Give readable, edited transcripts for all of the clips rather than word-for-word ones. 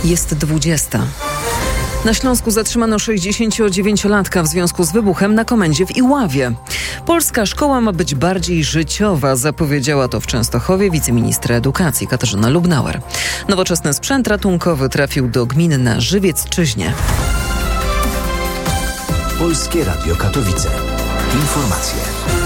Jest 20. Na Śląsku zatrzymano 69-latka w związku z wybuchem na komendzie w Iławie. Polska szkoła ma być bardziej życiowa, zapowiedziała to w Częstochowie wiceminister edukacji Katarzyna Lubnauer. Nowoczesny sprzęt ratunkowy trafił do gmin na Żywiecczyźnie. Polskie Radio Katowice. Informacje.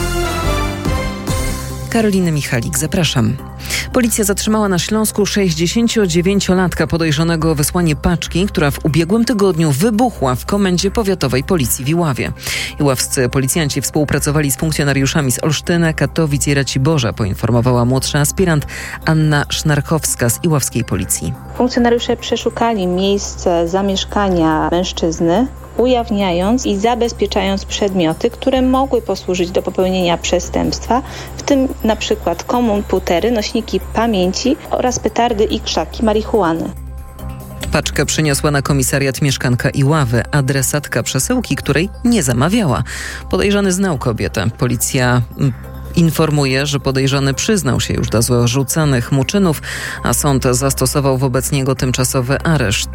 Karolina Michalik, zapraszam. Policja zatrzymała na Śląsku 69-latka podejrzanego o wysłanie paczki, która w ubiegłym tygodniu wybuchła w Komendzie Powiatowej Policji w Iławie. Iławscy policjanci współpracowali z funkcjonariuszami z Olsztyna, Katowic i Raciborza, poinformowała młodsza aspirant Anna Sznarkowska z iławskiej policji. Funkcjonariusze przeszukali miejsce zamieszkania mężczyzny, ujawniając i zabezpieczając przedmioty, które mogły posłużyć do popełnienia przestępstwa, w tym na przykład komputery, nośniki pamięci oraz petardy i krzaki marihuany. Paczkę przyniosła na komisariat mieszkanka Iławy, adresatka przesyłki, której nie zamawiała. Podejrzany znał kobietę. Policja informuje, że podejrzany przyznał się już do zarzucanych mu czynów, a sąd zastosował wobec niego tymczasowy areszt.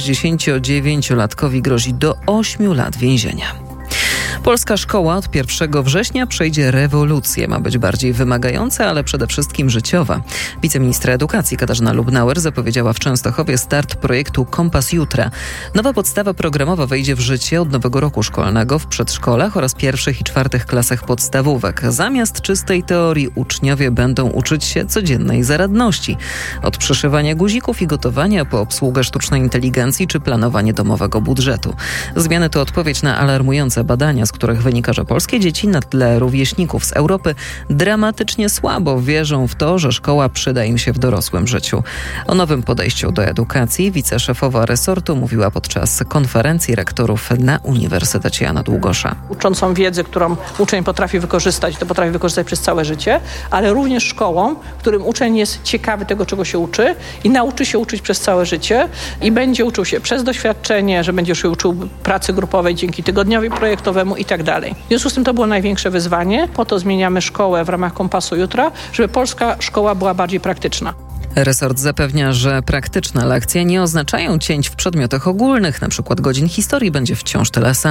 69-latkowi grozi do 8 lat więzienia. Polska szkoła od 1 września przejdzie rewolucję. Ma być bardziej wymagająca, ale przede wszystkim życiowa. Wiceministra edukacji Katarzyna Lubnauer zapowiedziała w Częstochowie start projektu Kompas Jutra. Nowa podstawa programowa wejdzie w życie od nowego roku szkolnego w przedszkolach oraz 1. i 4. klasach podstawówek. Zamiast czystej teorii uczniowie będą uczyć się codziennej zaradności. Od przyszywania guzików i gotowania po obsługę sztucznej inteligencji czy planowanie domowego budżetu. Zmiany to odpowiedź na alarmujące badania, z których wynika, że polskie dzieci na tle rówieśników z Europy dramatycznie słabo wierzą w to, że szkoła przyda im się w dorosłym życiu. O nowym podejściu do edukacji wiceszefowa resortu mówiła podczas konferencji rektorów na Uniwersytecie Jana Długosza. Uczącą wiedzę, którą uczeń potrafi wykorzystać, to potrafi wykorzystać przez całe życie, ale również szkołą, w którym uczeń jest ciekawy tego, czego się uczy i nauczy się uczyć przez całe życie i będzie uczył się przez doświadczenie, że będzie się uczył pracy grupowej dzięki tygodniowi projektowemu i tak dalej. W związku z tym to było największe wyzwanie. Po to zmieniamy szkołę w ramach Kompasu Jutra, żeby polska szkoła była bardziej praktyczna. Resort zapewnia, że praktyczne lekcje nie oznaczają cięć w przedmiotach ogólnych, np. godzin historii będzie wciąż tyle samo.